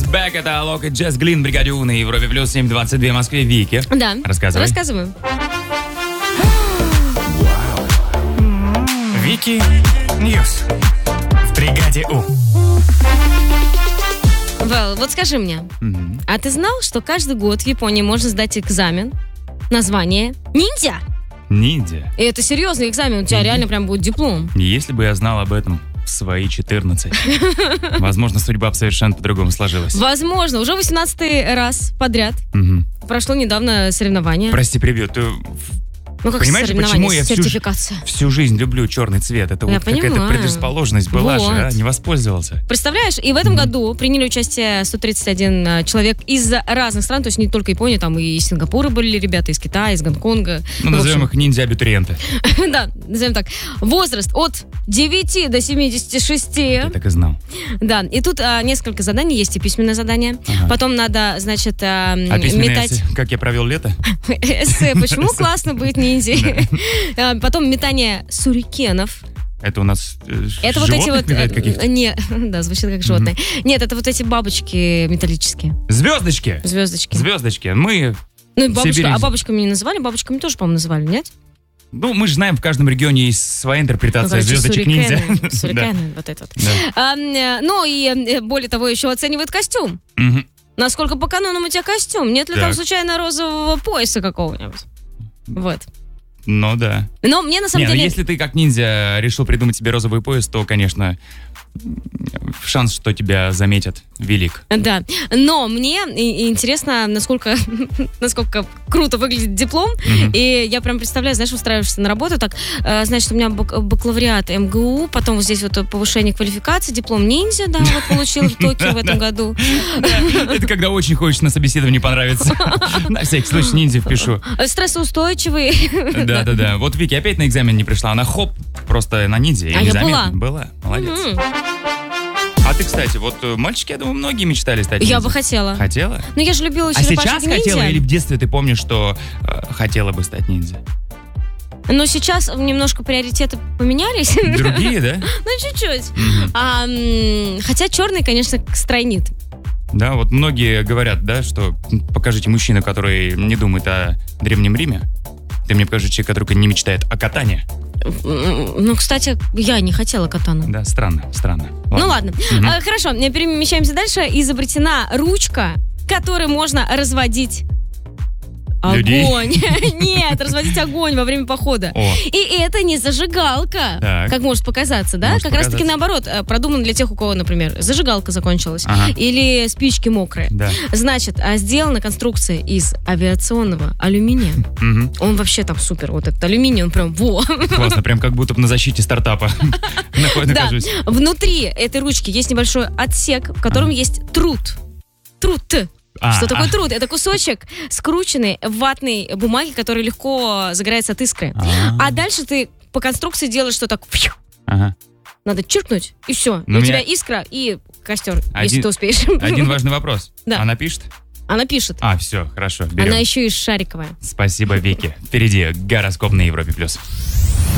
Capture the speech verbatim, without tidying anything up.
Look Back, это Алок и Джесс Глин, бригаде У на Европе плюс семь двадцать два в Москве. Вики. Да. Рассказывай. Рассказываю. Вики Ньюс в бригаде У. Вэл, вот скажи мне, Мгм. а ты знал, что каждый год в Японии можно сдать экзамен на звание ниндзя? Ниндзя. И это серьезный экзамен, у тебя реально прям будет диплом. Если бы я знал об этом в свои четырнадцать, возможно, судьба бы совершенно по-другому сложилась. Возможно, уже восемнадцатый раз подряд. Мгм. Прошло недавно соревнование. Прости, прибью. Ты Ну как понимаешь, соревнование, почему я всю, ж- сертификация. всю жизнь люблю черный цвет? Это Я вот какая-то понимаю. предрасположенность была Вот. же, а? Не воспользовался. Представляешь, и в этом году приняли участие сто тридцать один э, человек из разных стран, то есть не только Япония, там и из Сингапура были ребята, из Китая, из Гонконга. Ну, В назовем общем, их ниндзя-абитуриенты. Да, назовем так. Возраст от девяти до семидесяти шести. Я так и знал. Да, и тут а, несколько заданий, есть и письменное задание. Ага. Потом надо, значит, а, м, А письменное метать... эссе, как я провел лето? Эссе, почему классно быть ниндзей? А, Потом метание сурикенов. Это у нас э, Это вот эти животных вот... метает э, каких-то? Не, да, звучит как животные. Нет, это вот эти бабочки металлические, Звездочки! звездочки. Звездочки. Мы, Ну и в бабушка, Сибири. а бабочками не называли? Бабочками тоже, по-моему, называли, нет? ну, мы же знаем, в каждом регионе есть своя Ну, интерпретация короче, звездочек сурикены, ниндзя. сурикены, вот это вот. Да. А, м, ну и э, более того, еще оценивают костюм. Да. Мгм. Насколько по канонам у тебя костюм? Нет ли там Так. случайно розового пояса какого-нибудь? Вот. Ну да. Но мне на самом Не, ну деле... если ты как ниндзя решил придумать себе розовый пояс, то, конечно, м, шанс, что тебя заметят, велик. Да, но мне и- и интересно, насколько, насколько круто выглядит диплом, Мгм. и я прям представляю, знаешь, устраиваешься на работу, так, э, значит, у меня бак- бакалавриат эм гэ у, потом вот здесь вот повышение квалификации, диплом ниндзя, да, вот получила в Токио в этом году. Это когда очень хочешь на собеседовании понравиться. На всякий случай ниндзя впишу. Э, Стрессоустойчивый. Да-да-да. Вот Вики опять на экзамен не пришла. Она хоп, просто на ниндзя. и А я незаметно. была. Была. Молодец. М, А ты, кстати, вот э, мальчики, я думаю, многие мечтали стать Я ниндзя. бы хотела. Хотела? Ну, я же любила А черепашек сейчас хотела? ниндзя. Или в детстве ты помнишь, что э, хотела бы стать ниндзя? Но сейчас немножко приоритеты поменялись. Другие, да? Ну, чуть-чуть. Мгм. А, м, хотя черный, конечно, стройнит. Да, вот многие говорят, да, что м, покажите мужчину, который не думает о Древнем Риме. Ты мне покажи человека, который не мечтает о катании. М, Ну, кстати, я не хотела катану. Да, странно, странно. Ну ладно. Мгм. А, хорошо, э, перемещаемся дальше. Изобретена ручка, которой можно разводить Людей? огонь. Нет, разводить огонь во время похода. О, И это не зажигалка, Так. как может показаться, да? Может как раз таки показаться. наоборот, э, продумано для тех, у кого, например, зажигалка закончилась, Ага. или спички мокрые. да. Значит, а сделана конструкция из авиационного алюминия. Мгм. Он вообще там супер. Вот этот алюминий, он прям во. Классно, прям как будто бы на защите стартапа наход- Да. нахожусь. Внутри этой ручки есть небольшой отсек, в котором есть труд. Труд. А, Что такое а. труд? Это кусочек скрученной ватной бумаги, который легко загорается от искры. А. А дальше ты по конструкции делаешь, что так фью, Ага. надо чиркнуть, и все. Ну, у у тебя меня- искра и костер, если Один- ты успеешь. Один важный вопрос. Да. Она пишет? Она пишет. А, все, хорошо, берем. Она еще и шариковая. Спасибо, Вики. Впереди гороскоп на Европе+. плюс.